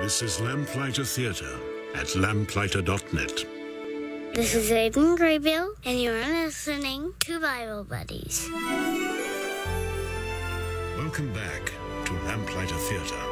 This is Lamplighter Theatre at lamplighter.net. This is Aidan Graybill, and you're listening to Bible Buddies. Welcome back to Lamplighter Theatre.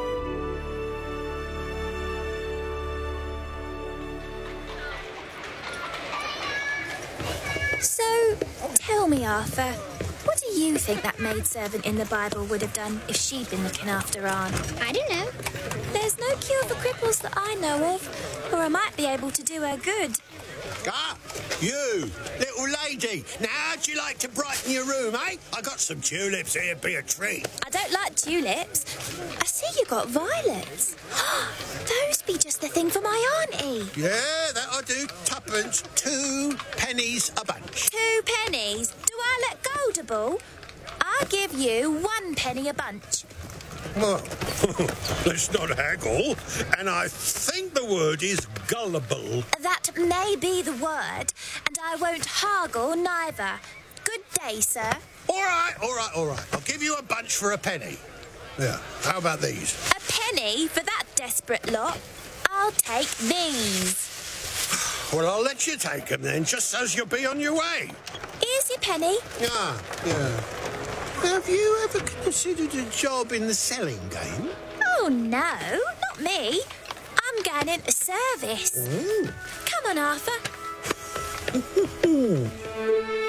So, tell me, Arthur, what do you think that maidservant in the Bible would have done if she'd been looking after Anne? I don't know. There's no cure for cripples that I know of, or I might be able to do her good. Ah, you, little lady. Now, how'd you like to brighten your room, eh? I got some tulips here, be a treat. I don't like tulips. I see you got violets. Those be just the thing for my auntie. Yeah, that I do. Tuppence, 2 pennies a bunch. 2 pennies? Do I look goldable? I'll give you 1 penny a bunch. Well, let's not haggle. And I think the word is gullible. That may be the word, and I won't haggle neither. Good day, sir. All right. I'll give you a bunch for a penny. Yeah, how about these? A penny for that desperate lot? I'll take these. Well, I'll let you take them then, just as you'll be on your way. Here's your penny. Yeah. Have you ever considered a job in the selling game? Oh, no, not me. I'm going into service. Ooh. Come on, Arthur.